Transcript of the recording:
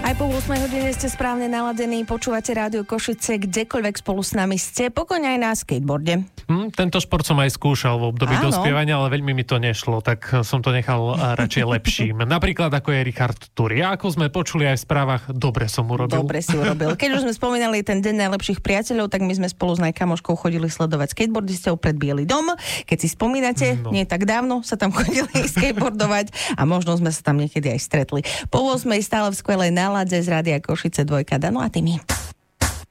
Aj po 8 hodine ste správne naladení, počúvate Rádio Košice, kdekoľvek spolu s nami ste, pokojne aj na skateboarde. Tento šport som aj skúšal v období dospievania, ale veľmi mi to nešlo, tak som to nechal radšej lepším. Napríklad ako je Richard Turia, ako sme počuli aj v správach, dobre som urobil. Dobre si urobil. Keď už sme spomínali ten deň najlepších priateľov, tak my sme spolu s najkamoškou chodili sledovať skateboardistov pred Bielý dom. Keď si spomínate, nie tak dávno sa tam chodili skateboardovať a možno sme sa tam niekedy aj stretli. Po 8 stále v skvelej nálade z Rádia Košice 2. Dano a Timi.